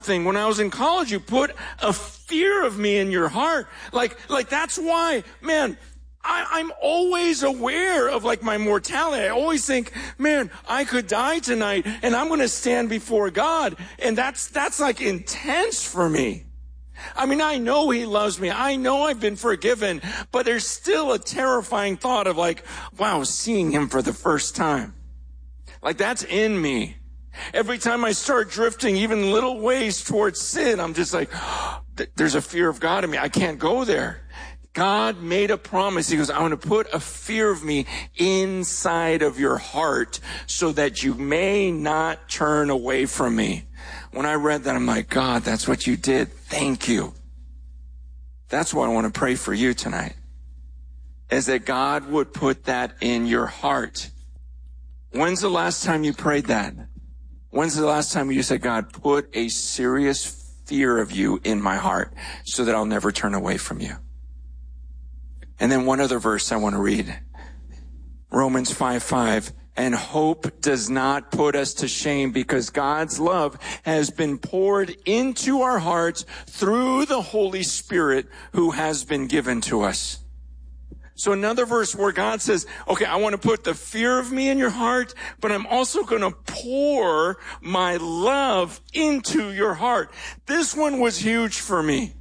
thing. When I was in college, you put a fear of me in your heart. Like that's why, man, I'm always aware of like my mortality. I always think, man, I could die tonight and I'm going to stand before God. And that's like intense for me. I mean, I know he loves me. I know I've been forgiven, but there's still a terrifying thought of like, wow, seeing him for the first time. Like that's in me. Every time I start drifting even little ways towards sin, I'm just like, there's a fear of God in me. I can't go there. God made a promise. He goes, I want to put a fear of me inside of your heart so that you may not turn away from me. When I read that, I'm like, God, that's what you did. Thank you. That's why I want to pray for you tonight, is that God would put that in your heart. When's the last time you prayed that? When's the last time you said, God, put a serious fear of you in my heart so that I'll never turn away from you? And then one other verse I want to read. Romans 5:5. And hope does not put us to shame because God's love has been poured into our hearts through the Holy Spirit who has been given to us. So another verse where God says, okay, I want to put the fear of me in your heart, but I'm also going to pour my love into your heart. This one was huge for me.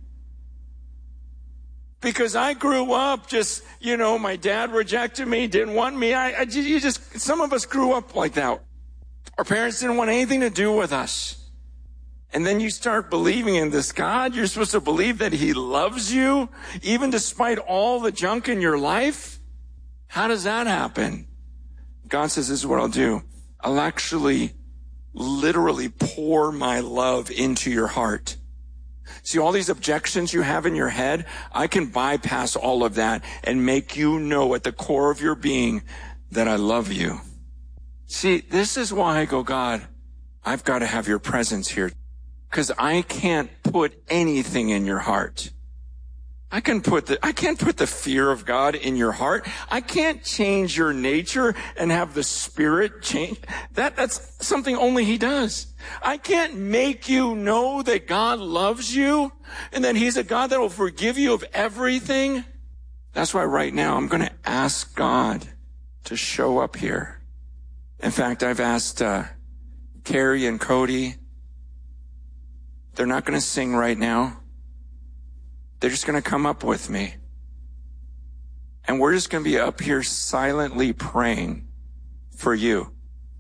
Because I grew up just, my dad rejected me, didn't want me. Some of us grew up like that. Our parents didn't want anything to do with us. And then you start believing in this God. You're supposed to believe that he loves you, even despite all the junk in your life. How does that happen? God says, this is what I'll do. I'll actually literally pour my love into your heart. See, all these objections you have in your head, I can bypass all of that and make you know at the core of your being that I love you. See, this is why I go, God, I've got to have your presence here, because I can't put anything in your heart. I can't put the fear of God in your heart. I can't change your nature and have the Spirit change. That's something only he does. I can't make you know that God loves you and that he's a God that will forgive you of everything. That's why right now I'm going to ask God to show up here. In fact, I've asked Carrie and Cody. They're not going to sing right now. They're just going to come up with me. And we're just going to be up here silently praying for you.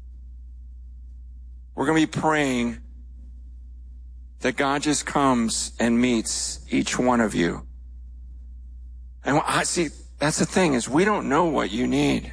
We're going to be praying that God just comes and meets each one of you. And I see, that's the thing, is we don't know what you need.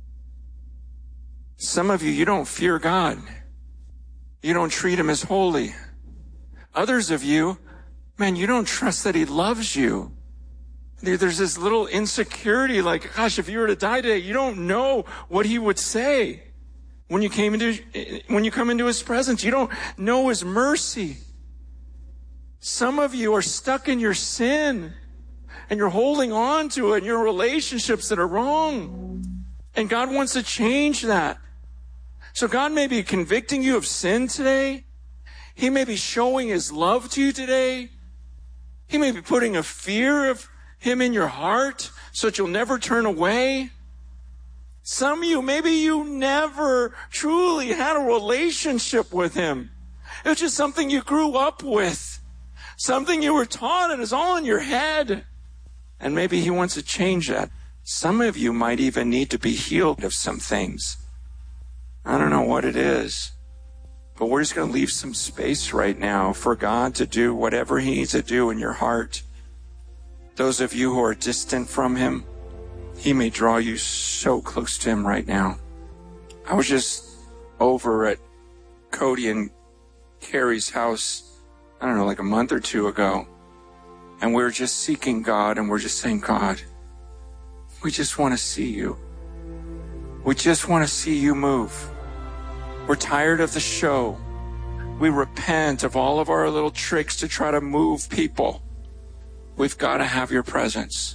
Some of you, you don't fear God. You don't treat him as holy. Others of you, man, you don't trust that he loves you. There's this little insecurity like, gosh, if you were to die today, you don't know what he would say when you come into his presence. You don't know his mercy. Some of you are stuck in your sin and you're holding on to it in your relationships that are wrong. And God wants to change that. So God may be convicting you of sin today. He may be showing his love to you today. He may be putting a fear of him in your heart so that you'll never turn away. Some of you, maybe you never truly had a relationship with him. It was just something you grew up with, something you were taught, and it's all in your head. And maybe he wants to change that. Some of you might even need to be healed of some things. I don't know what it is. But we're just going to leave some space right now for God to do whatever he needs to do in your heart. Those of you who are distant from him, he may draw you so close to him right now. I was just over at Cody and Carrie's house, I don't know, like a month or two ago. And we were just seeking God, and we're just saying, God, we just want to see you. We just want to see you move. We're tired of the show. We repent of all of our little tricks to try to move people. We've got to have your presence.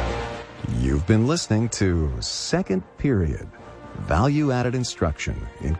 You've been listening to Second Period, value-added instruction in